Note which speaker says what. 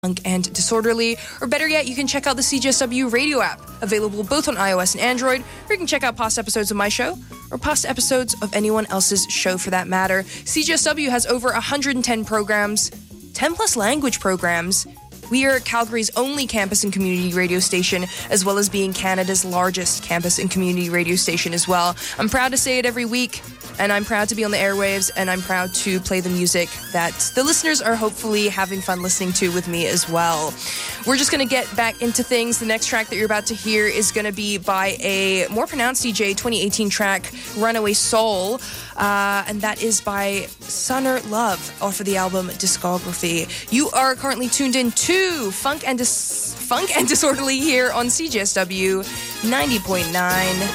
Speaker 1: Funk and Disorderly, or better yet, you can check out the CJSW radio app, available both on iOS and Android, or you can check out past episodes of my show, or past episodes of anyone else's show for that matter. CJSW has over 110 programs, 10 plus language programs. We are Calgary's only campus and community radio station, as well as being Canada's largest campus and community radio station as well. I'm proud to say it every week, and I'm proud to be on the airwaves, and I'm proud to play the music that the listeners are hopefully having fun listening to with me as well. We're just going to get back into things. The next track that you're about to hear is going to be by a more pronounced DJ 2018 track, Runaway Soul, and that is by Sunner Love off of the album Discography. You are currently tuned in to Funk and Disorderly here on CJSW 90.9.